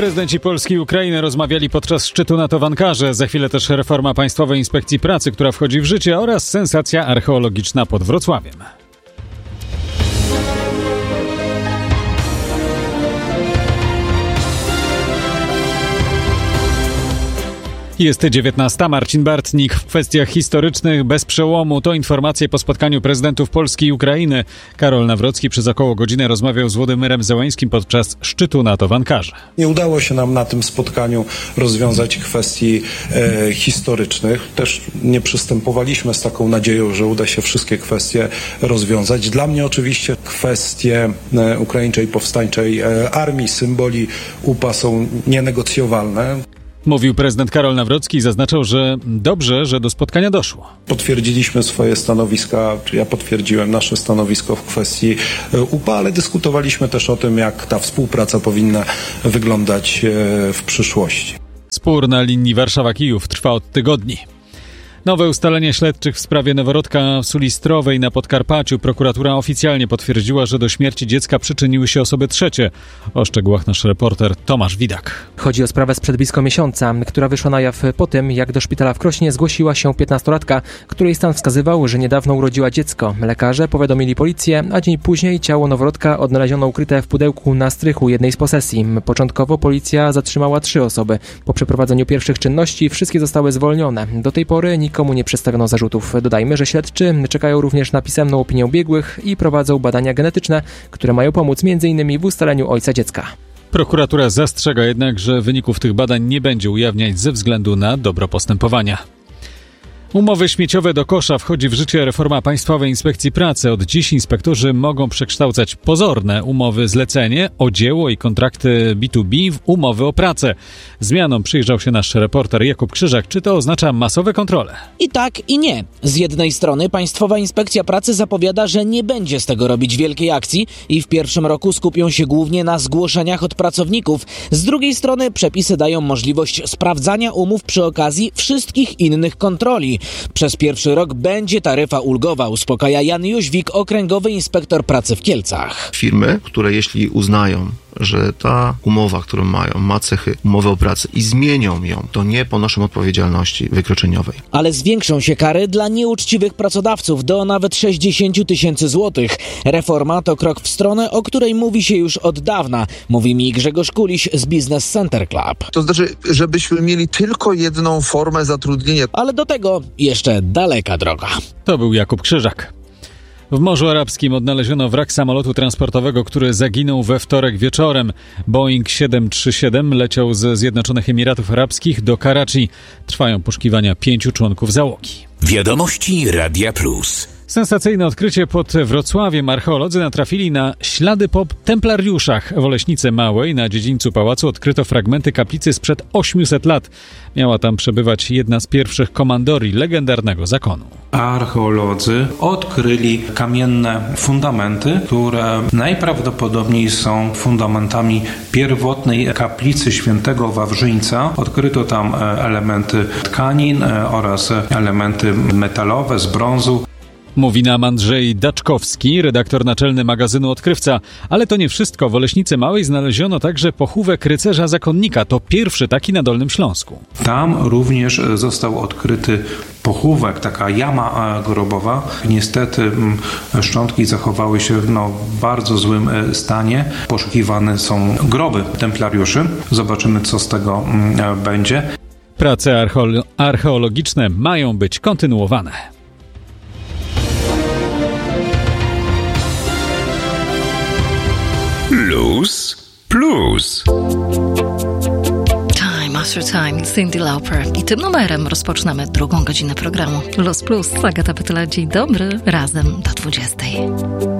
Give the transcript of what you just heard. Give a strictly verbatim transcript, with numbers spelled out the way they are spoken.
Prezydenci Polski i Ukrainy rozmawiali podczas szczytu NATO w Ankarze. Za chwilę też reforma Państwowej Inspekcji Pracy, która wchodzi w życie, oraz sensacja archeologiczna pod Wrocławiem. Jest dziewiętnasta. Marcin Bartnik. W kwestiach historycznych bez przełomu. To informacje po spotkaniu prezydentów Polski i Ukrainy. Karol Nawrocki przez około godzinę rozmawiał z Władimyrem Zełańskim podczas szczytu NATO w Ankarze. Nie udało się nam na tym spotkaniu rozwiązać kwestii e, historycznych. Też nie przystępowaliśmy z taką nadzieją, że uda się wszystkie kwestie rozwiązać. Dla mnie oczywiście kwestie e, ukraińczej powstańczej e, armii, symboli U P A są nienegocjowalne. Mówił prezydent Karol Nawrocki i zaznaczał, że dobrze, że do spotkania doszło. Potwierdziliśmy swoje stanowiska, czy ja potwierdziłem nasze stanowisko w kwestii U P A, ale dyskutowaliśmy też o tym, jak ta współpraca powinna wyglądać w przyszłości. Spór na linii Warszawa-Kijów trwa od tygodni. Nowe ustalenia śledczych w sprawie noworodka w Sulistrowej na Podkarpaciu. Prokuratura oficjalnie potwierdziła, że do śmierci dziecka przyczyniły się osoby trzecie. O szczegółach nasz reporter Tomasz Widak. Chodzi o sprawę sprzed blisko miesiąca, która wyszła na jaw po tym, jak do szpitala w Krośnie zgłosiła się piętnastolatka, której stan wskazywał, że niedawno urodziła dziecko. Lekarze powiadomili policję, a dzień później ciało noworodka odnaleziono ukryte w pudełku na strychu jednej z posesji. Początkowo policja zatrzymała trzy osoby. Po przeprowadzeniu pierwszych czynności wszystkie zostały zwolnione. Do tej pory nikt Nikomu nie przedstawiono zarzutów. Dodajmy, że śledczy czekają również na pisemną opinię biegłych i prowadzą badania genetyczne, które mają pomóc między innymi w ustaleniu ojca dziecka. Prokuratura zastrzega jednak, że wyników tych badań nie będzie ujawniać ze względu na dobro postępowania. Umowy śmieciowe do kosza. Wchodzi w życie reforma Państwowej Inspekcji Pracy. Od dziś inspektorzy mogą przekształcać pozorne umowy zlecenie o dzieło i kontrakty B dwa B w umowy o pracę. Zmianom przyjrzał się nasz reporter Jakub Krzyżak. Czy to oznacza masowe kontrole? I tak, i nie. Z jednej strony Państwowa Inspekcja Pracy zapowiada, że nie będzie z tego robić wielkiej akcji i w pierwszym roku skupią się głównie na zgłoszeniach od pracowników. Z drugiej strony przepisy dają możliwość sprawdzania umów przy okazji wszystkich innych kontroli. Przez pierwszy rok będzie taryfa ulgowa, uspokaja Jan Jóźwik, okręgowy inspektor pracy w Kielcach. Firmy, które jeśli uznają, że ta umowa, którą mają, ma cechy umowy o pracy i zmienią ją, to nie ponoszą odpowiedzialności wykroczeniowej. Ale zwiększą się kary dla nieuczciwych pracodawców do nawet sześćdziesiąt tysięcy złotych. Reforma to krok w stronę, o której mówi się już od dawna. Mówi mi Grzegorz Kuliś z Business Center Club. To znaczy, żebyśmy mieli tylko jedną formę zatrudnienia. Ale do tego jeszcze daleka droga. To był Jakub Krzyżak. W Morzu Arabskim odnaleziono wrak samolotu transportowego, który zaginął we wtorek wieczorem. Boeing siedem trzy siedem leciał ze Zjednoczonych Emiratów Arabskich do Karachi. Trwają poszukiwania pięciu członków załogi. Wiadomości Radia Plus. Sensacyjne odkrycie pod Wrocławiem. Archeolodzy natrafili na ślady po templariuszach. W Oleśnicy Małej na dziedzińcu pałacu odkryto fragmenty kaplicy sprzed ośmiuset lat. Miała tam przebywać jedna z pierwszych komandorii legendarnego zakonu. Archeolodzy odkryli kamienne fundamenty, które najprawdopodobniej są fundamentami pierwotnej kaplicy świętego Wawrzyńca. Odkryto tam elementy tkanin oraz elementy metalowe z brązu. Mówi nam Andrzej Daczkowski, redaktor naczelny magazynu Odkrywca. Ale to nie wszystko. W Oleśnicy Małej znaleziono także pochówek rycerza zakonnika. To pierwszy taki na Dolnym Śląsku. Tam również został odkryty pochówek, taka jama grobowa. Niestety szczątki zachowały się w no, bardzo złym stanie. Poszukiwane są groby templariuszy. Zobaczymy, co z tego będzie. Prace archeolo- archeologiczne mają być kontynuowane. Plus, plus. Time after time, Cyndi Lauper. I tym numerem rozpoczynamy drugą godzinę programu Plus Plus. Agata Pytula, dzień dobry, razem do dwudziestej.